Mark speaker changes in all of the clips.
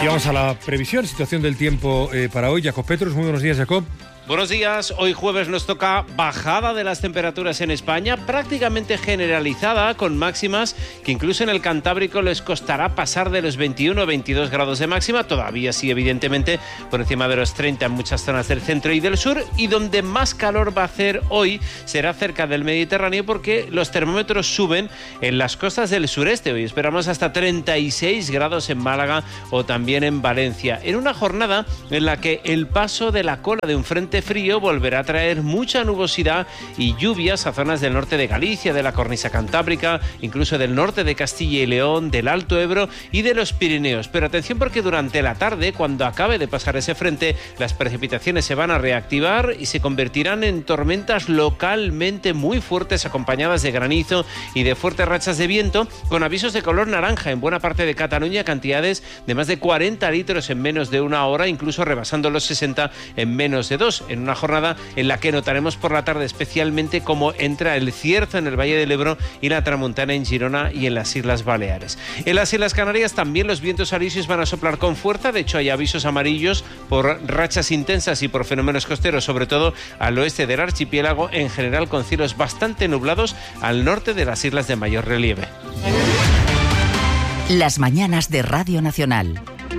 Speaker 1: Y vamos a la previsión, situación del tiempo para hoy. Jacob Petrus, muy buenos días, Jacob.
Speaker 2: Buenos días, hoy jueves nos toca bajada de las temperaturas en España, prácticamente generalizada, con máximas que incluso en el Cantábrico les costará pasar de los 21 o 22 grados de máxima, todavía sí evidentemente por encima de los 30 en muchas zonas del centro y del sur, y donde más calor va a hacer hoy será cerca del Mediterráneo porque los termómetros suben en las costas del sureste. Hoy esperamos hasta 36 grados en Málaga o también en Valencia, en una jornada en la que el paso de la cola de un frente frío volverá a traer mucha nubosidad y lluvias a zonas del norte de Galicia, de la cornisa cantábrica, incluso del norte de Castilla y León, del Alto Ebro y de los Pirineos. Pero atención, porque durante la tarde, cuando acabe de pasar ese frente, las precipitaciones se van a reactivar y se convertirán en tormentas localmente muy fuertes, acompañadas de granizo y de fuertes rachas de viento, con avisos de color naranja en buena parte de Cataluña, cantidades de más de 40 litros en menos de una hora, incluso rebasando los 60 en menos de 2, en una jornada en la que notaremos por la tarde especialmente cómo entra el cierzo en el Valle del Ebro y la tramuntana en Girona y en las Islas Baleares. En las Islas Canarias también los vientos alisios van a soplar con fuerza, de hecho hay avisos amarillos por rachas intensas y por fenómenos costeros, sobre todo al oeste del archipiélago, en general con cielos bastante nublados al norte de las islas de mayor relieve.
Speaker 3: Las mañanas de Radio Nacional.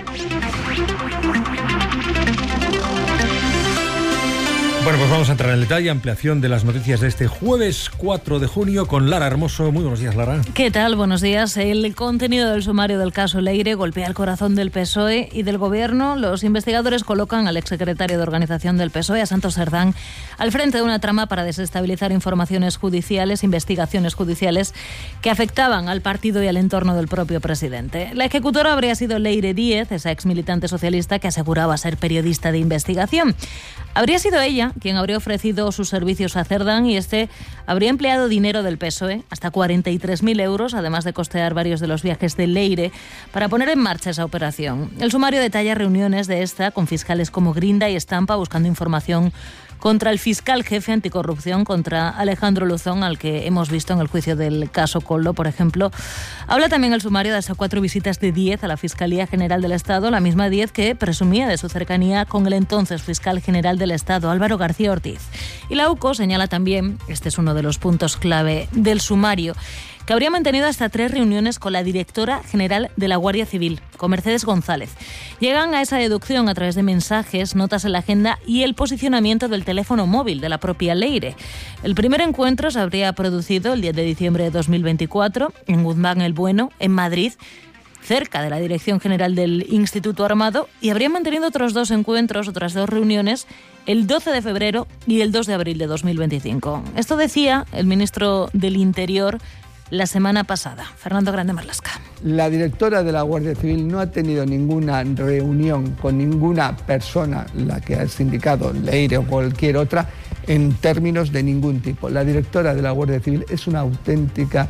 Speaker 1: Bueno, pues vamos a entrar en el detalle, ampliación de las noticias de este jueves 4 de junio con Lara Hermoso. Muy buenos días, Lara.
Speaker 4: ¿Qué tal? Buenos días. El contenido del sumario del caso Leire golpea el corazón del PSOE y del Gobierno. Los investigadores colocan al exsecretario de Organización del PSOE, a Santos Cerdán, al frente de una trama para desestabilizar investigaciones judiciales que afectaban al partido y al entorno del propio presidente. La ejecutora habría sido Leire Díez, esa exmilitante socialista que aseguraba ser periodista de investigación. Habría sido ella quien habría ofrecido sus servicios a Cerdán y este habría empleado dinero del PSOE, hasta 43.000 euros, además de costear varios de los viajes de Leire, para poner en marcha esa operación. El sumario detalla reuniones de esta con fiscales como Grinda y Estampa buscando información contra el fiscal jefe anticorrupción, contra Alejandro Luzón, al que hemos visto en el juicio del caso Coldo, por ejemplo. Habla también el sumario de esas 4 visitas de Díez a la Fiscalía General del Estado, la misma Díez que presumía de su cercanía con el entonces fiscal general del Estado, Álvaro García Ortiz. Y la UCO señala también, este es uno de los puntos clave del sumario, que habría mantenido hasta 3 reuniones con la directora general de la Guardia Civil, con Mercedes González. Llegan a esa deducción a través de mensajes, notas en la agenda y el posicionamiento del teléfono móvil de la propia Leire. El primer encuentro se habría producido el 10 de diciembre de 2024 en Guzmán el Bueno, en Madrid, cerca de la Dirección General del Instituto Armado, y habría mantenido otros 2 encuentros, otras 2 reuniones, el 12 de febrero y el 2 de abril de 2025. Esto decía el ministro del Interior la semana pasada, Fernando Grande Marlaska.
Speaker 5: La directora de la Guardia Civil no ha tenido ninguna reunión con ninguna persona, la que ha indicado Leire o cualquier otra, en términos de ningún tipo. La directora de la Guardia Civil es una auténtica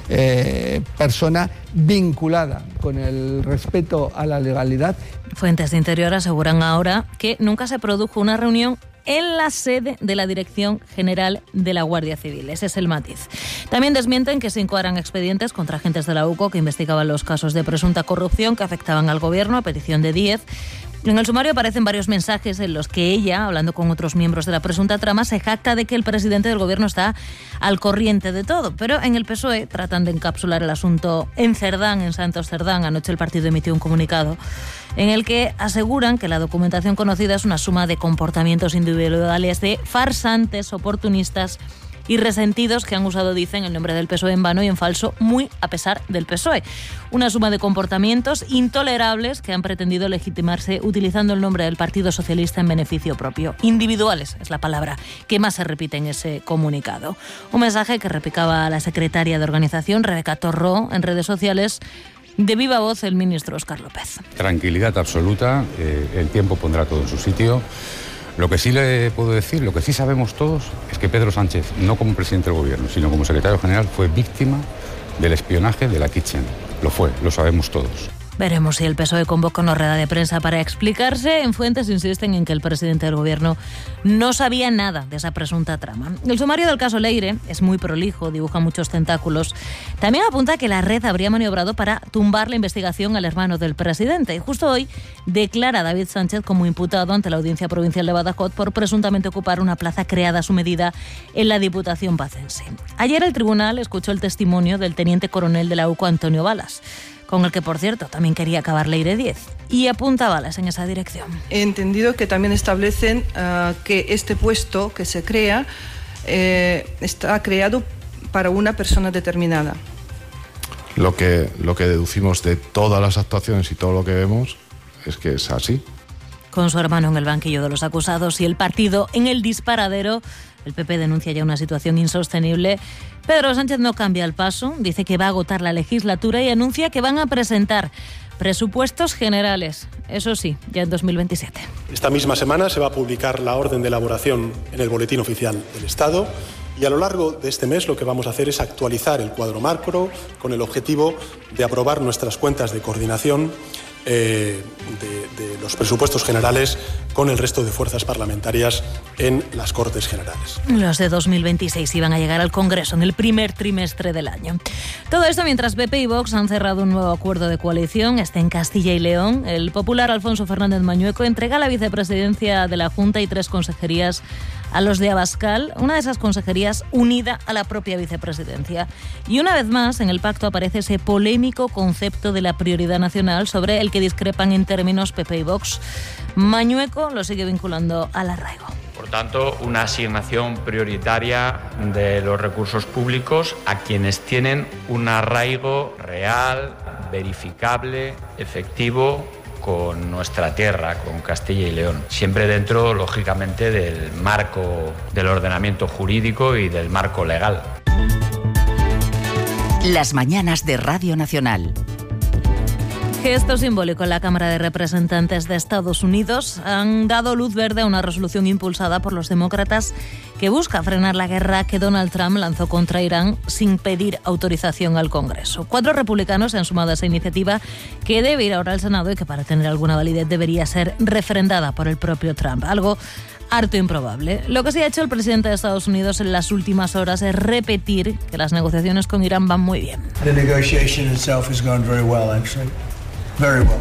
Speaker 5: persona vinculada con el respeto a la legalidad.
Speaker 4: Fuentes de Interior aseguran ahora que nunca se produjo una reunión en la sede de la Dirección General de la Guardia Civil. Ese es el matiz. También desmienten que se incoaran expedientes contra agentes de la UCO que investigaban los casos de presunta corrupción que afectaban al Gobierno a petición de Díez. En el sumario aparecen varios mensajes en los que ella, hablando con otros miembros de la presunta trama, se jacta de que el presidente del Gobierno está al corriente de todo. Pero en el PSOE tratan de encapsular el asunto en Cerdán, en Santos Cerdán. Anoche el partido emitió un comunicado en el que aseguran que la documentación conocida es una suma de comportamientos individuales de farsantes, oportunistas y resentidos que han usado, dicen, el nombre del PSOE en vano y en falso, muy a pesar del PSOE. Una suma de comportamientos intolerables que han pretendido legitimarse utilizando el nombre del Partido Socialista en beneficio propio. Individuales es la palabra que más se repite en ese comunicado. Un mensaje que replicaba la secretaria de Organización, Rebeca Torró, en redes sociales. De viva voz el ministro Óscar López.
Speaker 6: Tranquilidad absoluta, el tiempo pondrá todo en su sitio. Lo que sí le puedo decir, lo que sí sabemos todos, es que Pedro Sánchez, no como presidente del Gobierno, sino como secretario general, fue víctima del espionaje de la Kitchen. Lo fue, lo sabemos todos.
Speaker 4: Veremos si el PSOE convoca una rueda de prensa para explicarse. En fuentes insisten en que el presidente del gobierno no sabía nada de esa presunta trama. El sumario del caso Leire es muy prolijo, dibuja muchos tentáculos. También apunta que la red habría maniobrado para tumbar la investigación al hermano del presidente. Y justo hoy declara a David Sánchez como imputado ante la Audiencia Provincial de Badajoz por presuntamente ocupar una plaza creada a su medida en la Diputación Pacense. Ayer el tribunal escuchó el testimonio del teniente coronel de la UCO, Antonio Balas, con el que, por cierto, también quería acabar Leire 10, y apunta balas en esa dirección.
Speaker 7: He entendido que también establecen que este puesto que se crea está creado para una persona determinada.
Speaker 8: Lo que deducimos de todas las actuaciones y todo lo que vemos es que es así.
Speaker 4: Con su hermano en el banquillo de los acusados y el partido en el disparadero, el PP denuncia ya una situación insostenible. Pedro Sánchez no cambia el paso, dice que va a agotar la legislatura y anuncia que van a presentar presupuestos generales, eso sí, ya en 2027.
Speaker 9: Esta misma semana se va a publicar la orden de elaboración en el Boletín Oficial del Estado y a lo largo de este mes lo que vamos a hacer es actualizar el cuadro macro con el objetivo de aprobar nuestras cuentas de coordinación de los presupuestos generales con el resto de fuerzas parlamentarias en las Cortes Generales.
Speaker 4: Los de 2026 iban a llegar al Congreso en el primer trimestre del año. Todo esto mientras PP y Vox han cerrado un nuevo acuerdo de coalición. En Castilla y León. El popular Alfonso Fernández Mañueco entrega la vicepresidencia de la Junta y 3 consejerías a los de Abascal, una de esas consejerías unida a la propia vicepresidencia. Y una vez más, en el pacto aparece ese polémico concepto de la prioridad nacional sobre el que discrepan en términos PP y Vox. Mañueco lo sigue vinculando al arraigo.
Speaker 10: Por tanto, una asignación prioritaria de los recursos públicos a quienes tienen un arraigo real, verificable, efectivo con nuestra tierra, con Castilla y León. Siempre dentro, lógicamente, del marco del ordenamiento jurídico y del marco legal.
Speaker 3: Las mañanas de Radio Nacional.
Speaker 4: Gesto simbólico en la Cámara de Representantes de Estados Unidos han dado luz verde a una resolución impulsada por los demócratas que busca frenar la guerra que Donald Trump lanzó contra Irán sin pedir autorización al Congreso. 4 republicanos se han sumado a esa iniciativa que debe ir ahora al Senado y que para tener alguna validez debería ser refrendada por el propio Trump. Algo harto improbable. Lo que sí ha hecho el presidente de Estados Unidos en las últimas horas es repetir que las negociaciones con Irán van muy bien.
Speaker 11: The negotiation itself has gone very well, actually. Very well.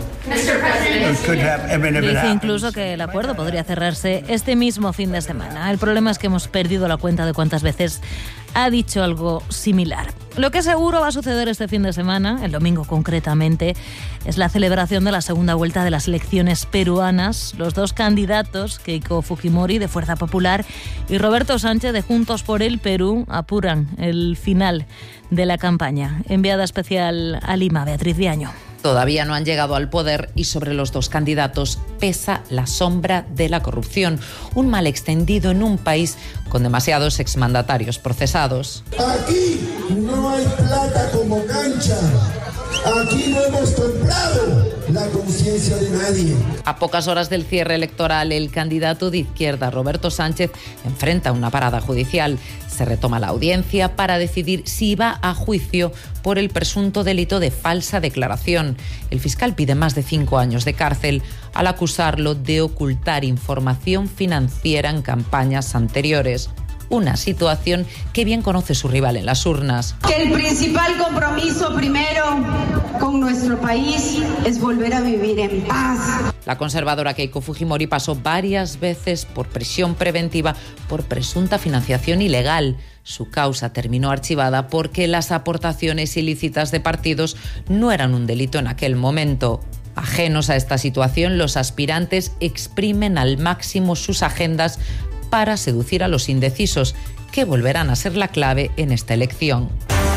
Speaker 4: Dice incluso que el acuerdo podría cerrarse este mismo fin de semana. El problema es que hemos perdido la cuenta de cuántas veces ha dicho algo similar. Lo que seguro va a suceder este fin de semana, el domingo concretamente, es la celebración de la segunda vuelta de las elecciones peruanas. Los 2 candidatos, Keiko Fujimori de Fuerza Popular y Roberto Sánchez de Juntos por el Perú, apuran el final de la campaña. Enviada especial a Lima, Beatriz Viaño.
Speaker 12: Todavía no han llegado al poder y sobre los 2 candidatos pesa la sombra de la corrupción, un mal extendido en un país con demasiados exmandatarios procesados.
Speaker 13: Aquí no hay plata como cancha. Aquí no hemos comprado la conciencia de nadie.
Speaker 12: A pocas horas del cierre electoral, el candidato de izquierda, Roberto Sánchez, enfrenta una parada judicial. Se retoma la audiencia para decidir si va a juicio por el presunto delito de falsa declaración. El fiscal pide más de 5 años de cárcel al acusarlo de ocultar información financiera en campañas anteriores. Una situación que bien conoce su rival en las urnas.
Speaker 14: Que el principal compromiso primero con nuestro país es volver a vivir en paz.
Speaker 12: La conservadora Keiko Fujimori pasó varias veces por prisión preventiva por presunta financiación ilegal. Su causa terminó archivada porque las aportaciones ilícitas de partidos no eran un delito en aquel momento. Ajenos a esta situación, los aspirantes exprimen al máximo sus agendas para seducir a los indecisos, que volverán a ser la clave en esta elección.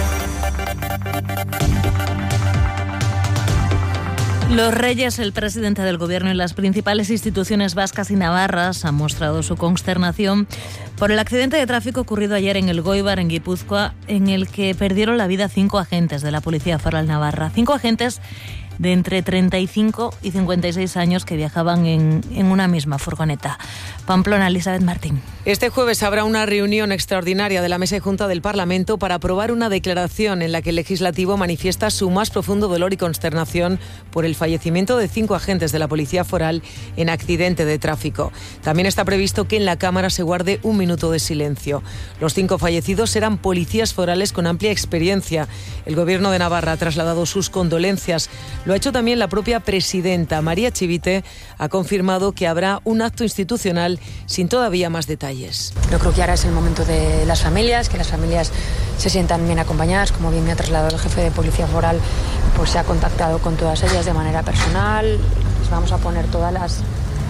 Speaker 4: Los Reyes, el presidente del Gobierno y las principales instituciones vascas y navarras han mostrado su consternación por el accidente de tráfico ocurrido ayer en Elgoibar, en Guipúzcoa, en el que perdieron la vida 5 agentes de la Policía Foral Navarra. 5 agentes de entre 35 y 56 años que viajaban en una misma furgoneta. Pamplona, Elizabeth Martín.
Speaker 15: Este jueves habrá una reunión extraordinaria de la Mesa y Junta del Parlamento para aprobar una declaración en la que el Legislativo manifiesta su más profundo dolor y consternación por el fallecimiento de 5 agentes de la Policía Foral en accidente de tráfico. También está previsto que en la Cámara se guarde un minuto de silencio. Los 5 fallecidos eran policías forales con amplia experiencia. El Gobierno de Navarra ha trasladado sus condolencias. Lo ha hecho también la propia presidenta. María Chivite ha confirmado que habrá un acto institucional sin todavía más detalles.
Speaker 16: Yo creo que ahora es el momento de las familias, que las familias se sientan bien acompañadas. Como bien me ha trasladado el jefe de Policía Foral, pues se ha contactado con todas ellas de manera personal. Les vamos a poner todas las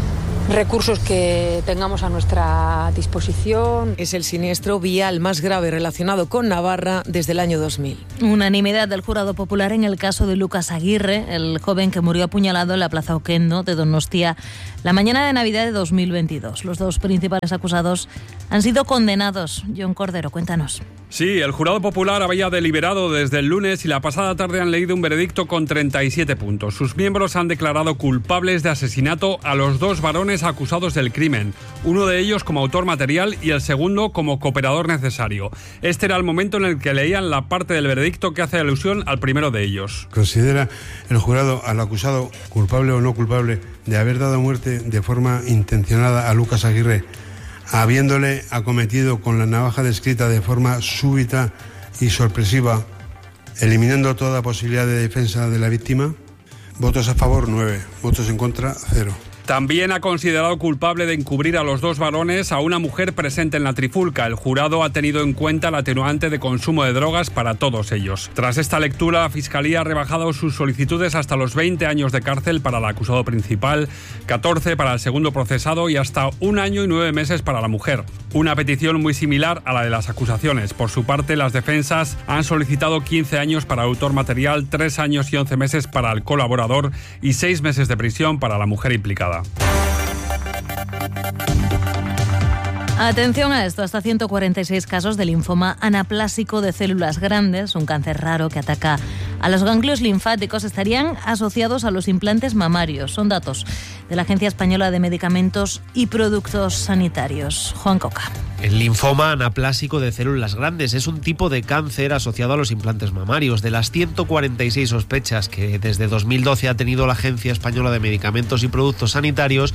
Speaker 16: recursos que tengamos a nuestra disposición.
Speaker 15: Es el siniestro vial más grave relacionado con Navarra desde el año 2000.
Speaker 4: Unanimidad del jurado popular en el caso de Lucas Aguirre, el joven que murió apuñalado en la Plaza Oquendo de Donostia la mañana de Navidad de 2022. Los 2 principales acusados han sido condenados. John Cordero, cuéntanos.
Speaker 17: Sí, el jurado popular había deliberado desde el lunes y la pasada tarde han leído un veredicto con 37 puntos. Sus miembros han declarado culpables de asesinato a los 2 varones acusados del crimen, uno de ellos como autor material y el segundo como cooperador necesario. Este era el momento en el que leían la parte del veredicto que hace alusión al primero de ellos.
Speaker 18: ¿Considera el jurado al acusado culpable o no culpable de haber dado muerte de forma intencionada a Lucas Aguirre, habiéndole acometido con la navaja descrita de forma súbita y sorpresiva, eliminando toda posibilidad de defensa de la víctima? Votos a favor, 9. Votos en contra, 0.
Speaker 17: También ha considerado culpable de encubrir a los 2 varones a una mujer presente en la trifulca. El jurado ha tenido en cuenta el atenuante de consumo de drogas para todos ellos. Tras esta lectura, la Fiscalía ha rebajado sus solicitudes hasta los 20 años de cárcel para el acusado principal, 14 para el segundo procesado y hasta 1 año y 9 meses para la mujer. Una petición muy similar a la de las acusaciones. Por su parte, las defensas han solicitado 15 años para el autor material, 3 años y 11 meses para el colaborador y 6 meses de prisión para la mujer implicada.
Speaker 4: Atención a esto, hasta 146 casos de linfoma anaplásico de células grandes, un cáncer raro que ataca a los ganglios linfáticos, estarían asociados a los implantes mamarios. Son datos de la Agencia Española de Medicamentos y Productos Sanitarios. Juan Coca.
Speaker 19: El linfoma anaplásico de células grandes es un tipo de cáncer asociado a los implantes mamarios. De las 146 sospechas que desde 2012 ha tenido la Agencia Española de Medicamentos y Productos Sanitarios,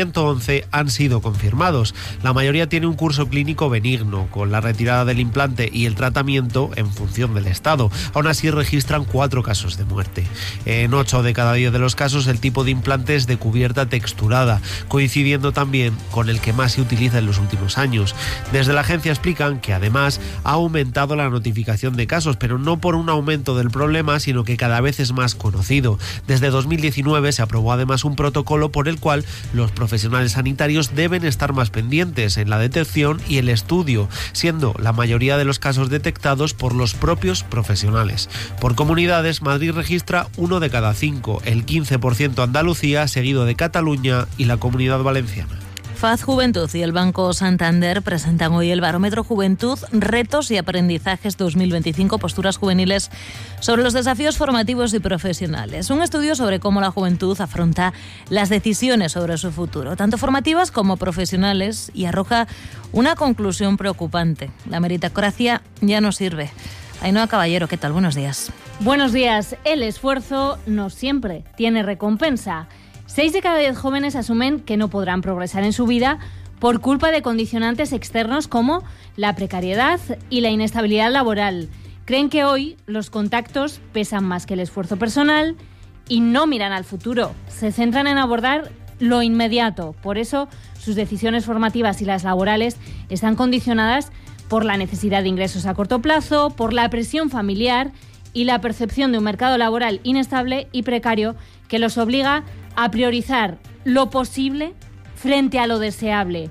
Speaker 19: 111 han sido confirmados. La mayoría tiene un curso clínico benigno, con la retirada del implante y el tratamiento en función del estado. Aún así registran 4 casos de muerte. En 8 de cada 10 de los casos el tipo de implante es de cubierta texturada, coincidiendo también con el que más se utiliza en los últimos años. Desde la agencia explican que además ha aumentado la notificación de casos, pero no por un aumento del problema, sino que cada vez es más conocido. Desde 2019 se aprobó además un protocolo por el cual los profesionales sanitarios deben estar más pendientes en la detección y el estudio, siendo la mayoría de los casos detectados por los propios profesionales. Por comunidades, Madrid registra 1 de cada 5, el 15% Andalucía, seguido de Cataluña y la Comunidad Valenciana.
Speaker 4: FAZ Juventud y el Banco Santander presentan hoy el Barómetro Juventud, Retos y Aprendizajes 2025, posturas juveniles sobre los desafíos formativos y profesionales. Un estudio sobre cómo la juventud afronta las decisiones sobre su futuro, tanto formativas como profesionales, y arroja una conclusión preocupante. La meritocracia ya no sirve. Ainhoa Caballero, ¿qué tal? Buenos días.
Speaker 20: Buenos días. El esfuerzo no siempre tiene recompensa. 6 de cada 10 jóvenes asumen que no podrán progresar en su vida por culpa de condicionantes externos como la precariedad y la inestabilidad laboral. Creen que hoy los contactos pesan más que el esfuerzo personal y no miran al futuro. Se centran en abordar lo inmediato. Por eso, sus decisiones formativas y las laborales están condicionadas por la necesidad de ingresos a corto plazo, por la presión familiar y la percepción de un mercado laboral inestable y precario que los obliga a priorizar lo posible frente a lo deseable.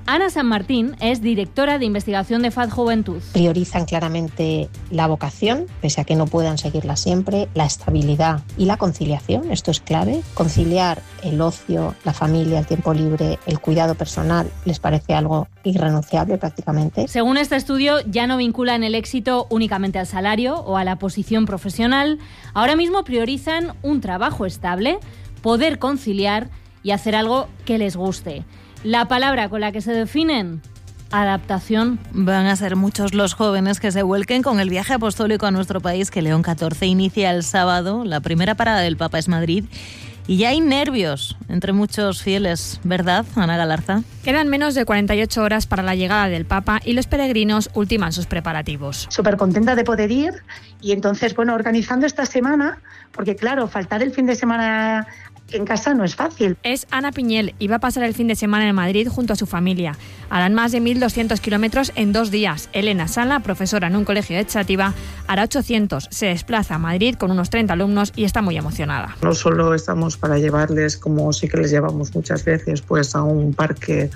Speaker 20: Ana San Martín es directora de investigación de FAD Juventud.
Speaker 21: Priorizan claramente la vocación, pese a que no puedan seguirla siempre, la estabilidad y la conciliación, esto es clave. Conciliar el ocio, la familia, el tiempo libre, el cuidado personal, les parece algo irrenunciable prácticamente.
Speaker 20: Según este estudio, ya no vinculan el éxito únicamente al salario o a la posición profesional. Ahora mismo priorizan un trabajo estable, poder conciliar y hacer algo que les guste. La palabra con la que se definen: adaptación.
Speaker 4: Van a ser muchos los jóvenes que se vuelquen con el viaje apostólico a nuestro país, que León XIV inicia el sábado. La primera parada del Papa es Madrid. Y ya hay nervios entre muchos fieles, ¿verdad, Ana Galarza?
Speaker 22: Quedan menos de 48 horas para la llegada del Papa y los peregrinos ultiman sus preparativos.
Speaker 23: Súper contenta de poder ir y entonces, organizando esta semana, porque claro, faltar el fin de semana en casa no es fácil.
Speaker 22: Es Ana Piñel y va a pasar el fin de semana en Madrid junto a su familia. Harán más de 1.200 kilómetros en 2 días. Elena Sala, profesora en un colegio de Xàtiva, hará 800. Se desplaza a Madrid con unos 30 alumnos y está muy emocionada.
Speaker 24: No solo estamos para llevarles, como sí que les llevamos muchas veces, pues a un parque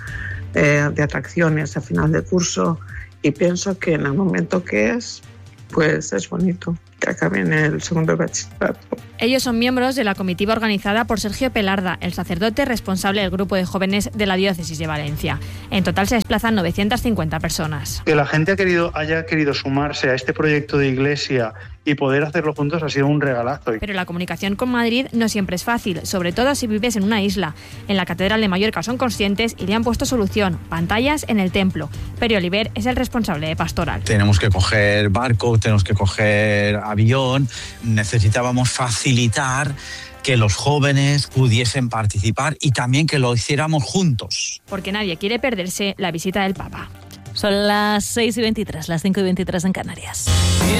Speaker 24: de atracciones a final de curso, y pienso que en el momento que pues es bonito que acaben el segundo bachillerato.
Speaker 22: Ellos son miembros de la comitiva organizada por Sergio Pelarda, el sacerdote responsable del grupo de jóvenes de la diócesis de Valencia. En total se desplazan 950 personas.
Speaker 25: Que la gente haya querido sumarse a este proyecto de iglesia y poder hacerlo juntos ha sido un regalazo.
Speaker 22: Pero la comunicación con Madrid no siempre es fácil, sobre todo si vives en una isla. En la Catedral de Mallorca son conscientes y le han puesto solución: pantallas en el templo. Peri Oliver es el responsable de pastoral.
Speaker 26: Tenemos que coger barco, tenemos que coger avión, necesitábamos facilitar que los jóvenes pudiesen participar y también que lo hiciéramos juntos.
Speaker 22: Porque nadie quiere perderse la visita del Papa.
Speaker 4: Son las 6:23, las 5:23 en Canarias.